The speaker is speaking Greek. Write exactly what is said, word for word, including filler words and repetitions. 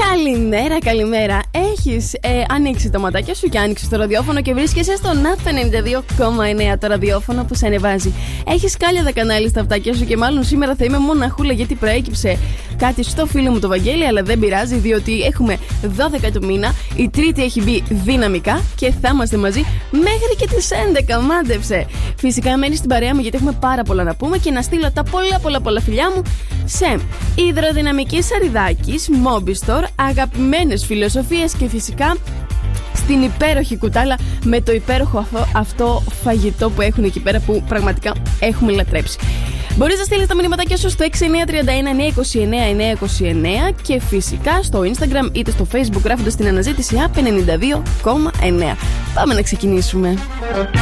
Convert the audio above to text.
Καλημέρα, καλημέρα. Έχεις ε, ανοίξει το ματάκια σου και άνοιξες το ραδιόφωνο και βρίσκεσαι στο ναυ ενενήντα δύο κόμμα εννέα, το ραδιόφωνο που σε ανεβάζει. Έχεις κάλια τα κανάλια στα αυτάκια σου και μάλλον σήμερα θα είμαι μοναχούλα γιατί προέκυψε κάτι στο φίλο μου το Βαγγέλη, αλλά δεν πειράζει διότι έχουμε δώδεκα του μήνα. Η Τρίτη έχει μπει δυναμικά και θα είμαστε μαζί μέχρι και τις έντεκα. Μάντεψε. Φυσικά μένει στην παρέα μου γιατί έχουμε πάρα πολλά να πούμε και να στείλω τα πολλά πολλά πολλά φιλιά μου σε Υδροδυναμική Σαριδάκης, Mobistore, αγαπημένες φιλοσοφίες και φυσικά στην υπέροχη κουτάλα με το υπέροχο αυτό, αυτό φαγητό που έχουν εκεί πέρα που πραγματικά έχουμε λατρέψει. Μπορείς να στείλεις τα μηνύματάκια σου στο έξι εννιά τρία ένα εννιά δύο εννιά εννιά δύο εννιά και φυσικά στο Instagram είτε στο Facebook γράφοντας την αναζήτηση App ενενήντα δύο κόμμα εννέα. Πάμε να ξεκινήσουμε.